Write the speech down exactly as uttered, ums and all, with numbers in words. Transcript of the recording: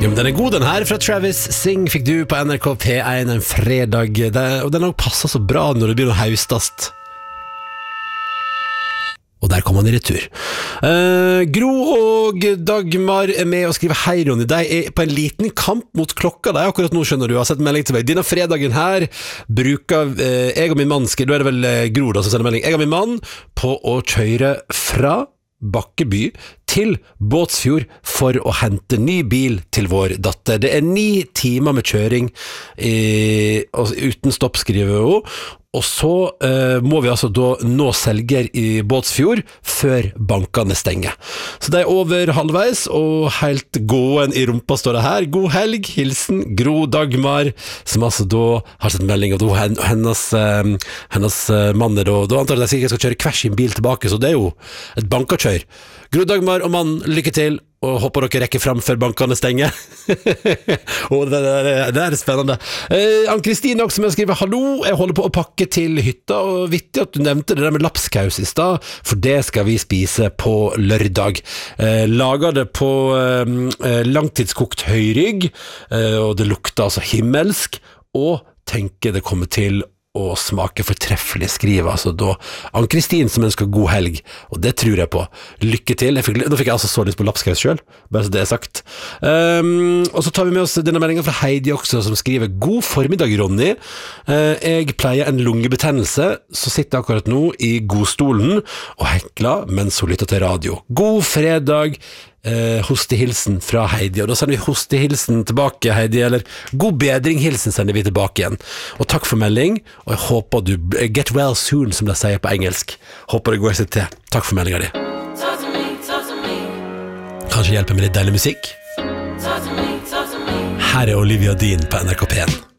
Jo, men den er god, den her fra Travis Sing fikk du på N R K P én en fredag, det, og den har passet så bra når det blir noe haustast. Og der kom han i retur. uh, Gro og Dagmar er med og skriver hei Ronny, de er på en liten kamp mot klokka de akkurat nå, skjønner du, jeg har sett melding til meg. Denne fredagen her bruker uh, jeg og min mann, skal, da er det vel uh, Gro da som sender melding, jeg og min mann på å kjøre fra Bakkeby til Båtsfjord for å hente ny bil til vår datter. Det er ni timer med kjøring i, uten stopp, skriver hun. Og så uh, må vi altså da nå selger i Båtsfjord før bankene stenger. Så det er over halvveis, og helt gåen i rumpa står det her. God helg, hilsen Gro Dagmar, som altså da har sett melding, og da hennes, uh, hennes uh, mann er da, da antar jeg at jeg skal kjøre hver sin bil tilbake, så det er jo et bankakjør. Gro Dagmar og mann, lykke til, og håper dere rekker frem før bankene stenger. Og det, det, det er spennende. eh, Ann-Kristine også som jeg skriver hallo, jeg holder på å pakke til hytta, og vittig at du nevnte det der med lapskaus i sted, for det skal vi spise på lørdag. eh, Lager det på eh, langtidskokt høyrygg, eh, og det lukter altså himmelsk, og tenker det kommer til og smake fortreffelig, skriver altså da Ann-Kristin, som ønsker god helg, og det tror jeg på. Lykke til. Jeg fikk, nå fikk jeg altså så lyst på lapskaus selv, bare så det er sagt. Um, og så tar vi med oss denne meldingen fra Heidi også, som skriver god formiddag Ronny, uh, jeg pleier en lungebetennelse, så sitter jeg akkurat nå i godstolen og hekler mens hun lytter til radio. God fredag, Uh, hostehilsen fra Heidi, og da sender vi hostehilsen tilbake, Heidi, eller god bedringhilsen sender vi tilbake igjen. Og takk for melding, og jeg håper du get well soon, som de sier på engelsk. Håper det går seg til. Takk for meldingen din. Kanskje hjelper med litt deilig musikk? Her er Olivia Dean på N R K P én.